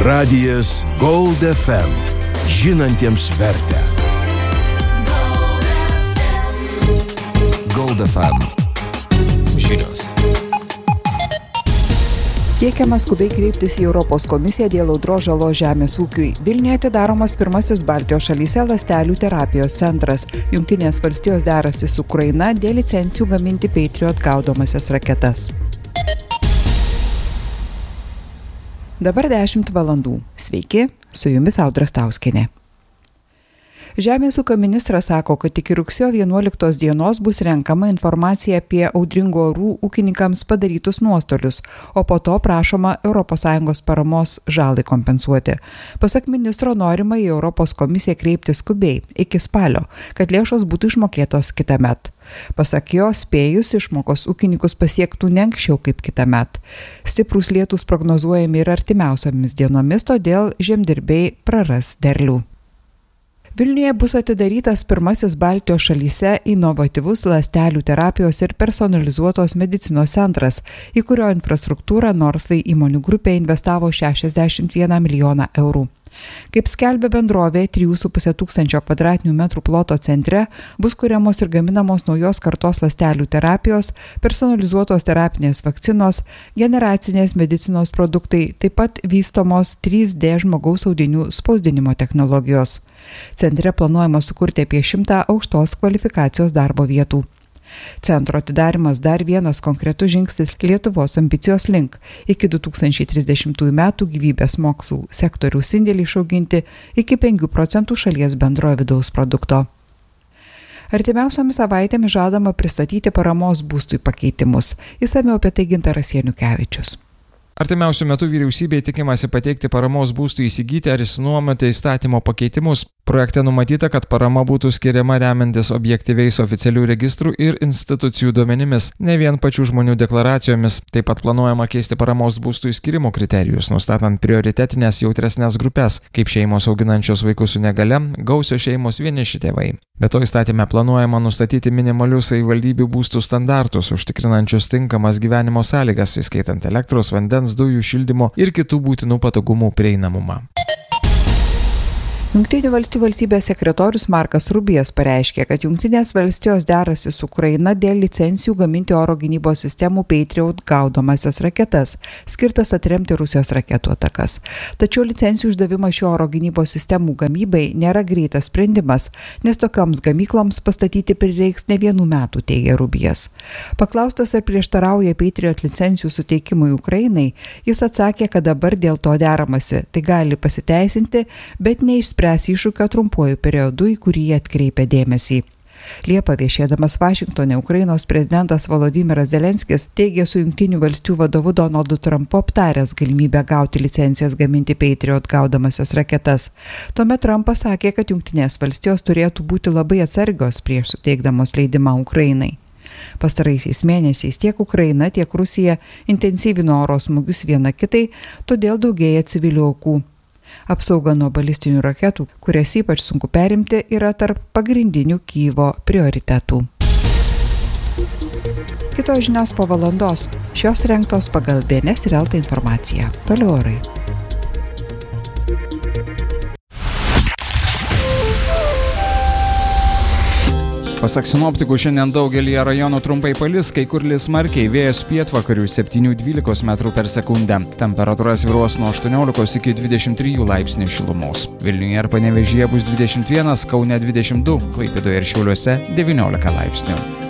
Radijas Gold FM. Žinantiems vertę. Gold FM. Žinios. Siekiama skubiai kreiptis į Europos komisiją dėl audros žalos žemės ūkiui. Vilniuje atidaromas pirmasis Baltijos šalyse ląstelių terapijos centras. Jungtinės valstijos derasi su Ukraina dėl licencijų gaminti Patriot gaudomasias raketas. Dabar 10 valandų. Sveiki, su jumis Audra Stauskienė. Žemės ūkio ministras sako, kad iki rugsėjo 11 dienos bus renkama informacija apie audringų orų ūkininkams padarytus nuostolius, o po to prašoma ES paramos žalai kompensuoti. Pasak ministro, norima į Europos komisiją kreipti skubiai, iki spalio, kad lėšos būtų išmokėtos kitąmet. Pasak jo, spėjus išmokos ūkininkus pasiektų ne anksčiau kaip kitąmet. Stiprūs lietūs prognozuojami ir artimiausiomis dienomis, todėl žemdirbiai praras derlių. Vilniuje bus atidarytas pirmasis Baltijos šalyse inovatyvus ląstelių terapijos ir personalizuotos medicinos centras, į kurio infrastruktūrą Northway įmonių grupė investavo 61 milijoną eurų. Kaip skelbia bendrovė, 3,5 tūkstančio kvadratinių metrų ploto centre bus kuriamos ir gaminamos naujos kartos ląstelių terapijos, personalizuotos terapinės vakcinos, generacinės medicinos produktai, taip pat vystomos 3D žmogaus audinių spausdinimo technologijos. Centre planuojama sukurti apie 100 aukštos kvalifikacijos darbo vietų. Centro atidarimas dar vienas konkretus žingsnis Lietuvos ambicijos link iki 2030 metų gyvybės mokslų sektoriaus indėlį išauginti iki 5% šalies bendrojo vidaus produkto. Artimiausiomis savaitėmis žadama pristatyti paramos būstui pakeitimus. Išsamiau apie tai Gintaras Janukevičius. Artimiausiu metu vyriausybei tikimasi pateikti paramos būstui įsigyti ar išsinuomoti įstatymo pakeitimus. Projekte numatyta, kad parama būtų skiriama remiantis objektyviais oficialių registrų ir institucijų duomenimis, ne vien pačių žmonių deklaracijomis. Taip pat planuojama keisti paramos būstui skirimo kriterijus, nustatant prioritetinės jautresnės grupės, kaip šeimos auginančios vaikus su negale, gausios šeimos vieniši tėvai. Be to įstatyme planuojama nustatyti minimalius savivaldybių būstų standartus, užtikrinančius tinkamas gyvenimo sąlygas, įskaitant elektros, vandens, dujų, šildymo ir kitų būtinų patogumų prieinamumą. Jungtinių valstijų valstybės sekretorius Markas Rubijas pareiškė, kad Jungtinės valstijos derasi su Ukraina dėl licencijų gaminti oro gynybos sistemų Patriot gaudomasias raketas, skirtas atremti Rusijos raketų atakas. Tačiau licencijų išdavimas šio oro gynybos sistemų gamybai nėra greitas sprendimas, nes tokioms gamykloms pastatyti prireiks ne 1 metų, teigia Rubijas. Paklaustas, ar prieštarauja Patriot licencijų suteikimui Ukrainai, jis atsakė, kad dabar dėl to deramasi, tai gali pasiteisinti, bet neišspręsti iššūkio trumpuoju periodu, į kurį jie atkreipia dėmesį. Liepą viešėdamas Vašingtone, Ukrainos prezidentas Volodymyras Zelenskis teigė su Jungtinių valstijų vadovu Donaldu Trumpu aptaręs galimybę gauti licencijas gaminti Patriot gaudamasias raketas. Tuomet Trumpas sakė, kad Jungtinės valstijos turėtų būti labai atsargios prieš suteikdamos leidimą Ukrainai. Pastaraisiais mėnesiais tiek Ukraina, tiek Rusija intensyvino oro smūgius viena kitai, todėl daugėja civilių aukų. Apsauga nuo balistinių raketų, kurias ypač sunku perimti, yra tarp pagrindinių Kyjivo prioritetų. Kitos žinios po valandos. Šios rengtos pagal BNS ir LT informaciją. Toliau orai. Pasak sinoptikų, šiandien daugelį rajonų trumpai palis, kai kur lis smarkiai, vėjas pietvakarių 7–12 metrų per sekundę. Temperatūra svyruos nuo 18 iki 23 laipsnių šilumos. Vilniuje ir Panevėžyje bus 21, Kaune 22, Klaipėdoje ir Šiauliuose 19 laipsnių.